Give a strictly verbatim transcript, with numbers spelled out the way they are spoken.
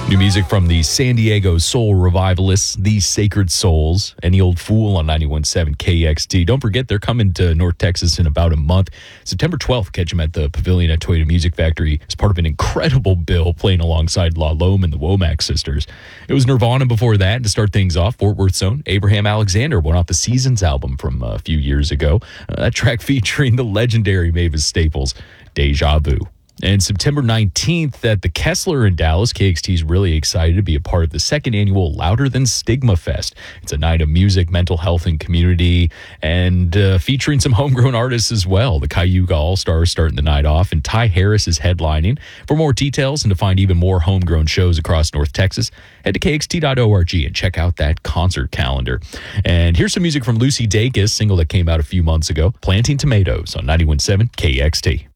New music from the San Diego soul revivalists, These Sacred Souls, Any Old Fool on ninety-one point seven K X T. Don't forget, they're coming to North Texas in about a month. September twelfth, catch them at the Pavilion at Toyota Music Factory as part of an incredible bill playing alongside La Lome and the Womack Sisters. It was Nirvana before that. To start things off, Fort Worth's own Abraham Alexander went off the Seasons album from a few years ago. Uh, that track featuring the legendary Mavis Staples, Deja Vu. And September nineteenth at the Kessler in Dallas, K X T is really excited to be a part of the second annual Louder Than Stigma Fest. It's a night of music, mental health, and community, and uh, featuring some homegrown artists as well. The Cayuga All-Stars starting the night off, and Ty Harris is headlining. For more details and to find even more homegrown shows across North Texas, head to K X T dot org and check out that concert calendar. And here's some music from Lucy Dacus, single that came out a few months ago, Planting Tomatoes on ninety-one point seven K X T.